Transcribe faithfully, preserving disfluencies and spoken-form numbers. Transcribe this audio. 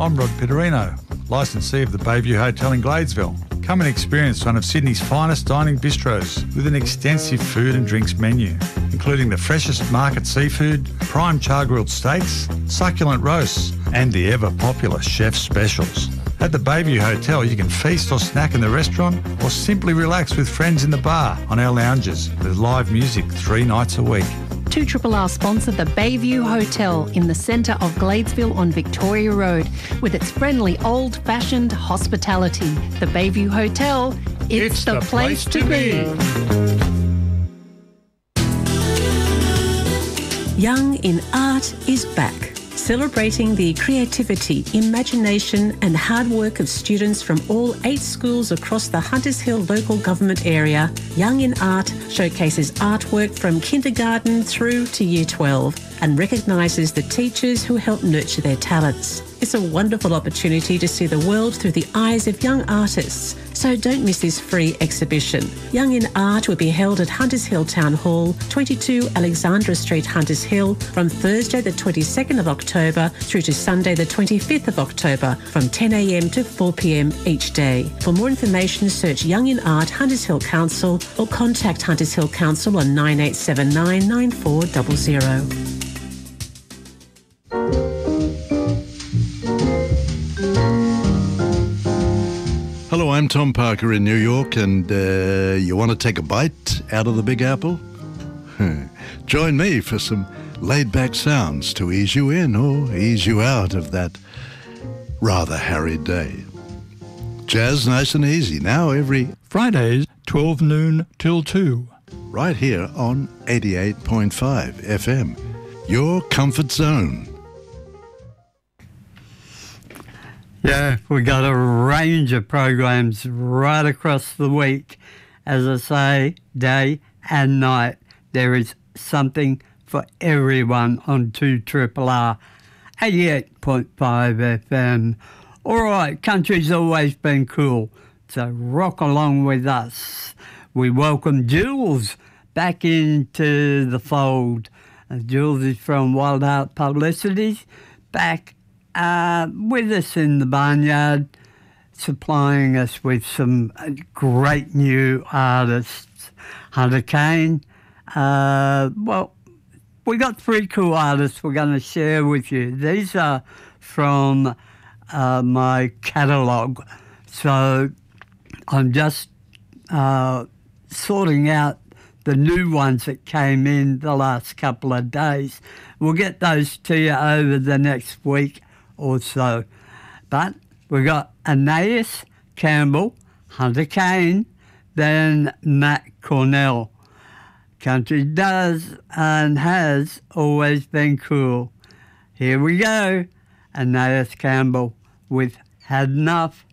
I'm Rod Pitterino, licensee of the Bayview Hotel in Gladesville. Come and experience one of Sydney's finest dining bistros with an extensive food and drinks menu, including the freshest market seafood, prime char-grilled steaks, succulent roasts, and the ever-popular chef specials. At the Bayview Hotel, you can feast or snack in the restaurant or simply relax with friends in the bar on our lounges with live music three nights a week. two R R sponsor the Bayview Hotel in the centre of Gladesville on Victoria Road with its friendly old-fashioned hospitality. The Bayview Hotel, it's, It's the, the place, place to to be. Young in Art is back, celebrating the creativity, imagination and hard work of students from all eight schools across the Hunters Hill local government area. Young in Art showcases artwork from kindergarten through to year twelve and recognises the teachers who help nurture their talents. It's a wonderful opportunity to see the world through the eyes of young artists, so don't miss this free exhibition. Young in Art will be held at Hunters Hill Town Hall, twenty-two Alexandra Street, Hunters Hill, from Thursday the twenty-second of October through to Sunday the twenty-fifth of October from ten a m to four p m each day. For more information, search Young in Art Hunters Hill Council or contact Hunters Hill Council on nine eight seven nine, nine four zero zero. Hello, I'm Tom Parker in New York, and uh, you want to take a bite out of the Big Apple? Join me for some laid-back sounds to ease you in or ease you out of that rather harried day. Jazz nice and easy, now every Fridays, twelve noon till two. right here on eighty-eight point five F M, your comfort zone. Yeah, we got a range of programs right across the week. As I say, day and night, there is something for everyone on two R R R, eighty-eight point five F M. All right, country's always been cool, so rock along with us. We welcome Jules back into the fold. Uh, Jules is from Wild Art Publicities, back Uh, with us in the barnyard, supplying us with some great new artists. Hunter Kane, uh, well, we got three cool artists we're going to share with you. These are from uh, my catalogue, so I'm just uh, sorting out the new ones that came in the last couple of days. We'll get those to you over the next week or so. But we got Anais Campbell, Hunter Kane, then Matt Cornell. Country does and has always been cool. Here we go. Anais Campbell with Had Enough.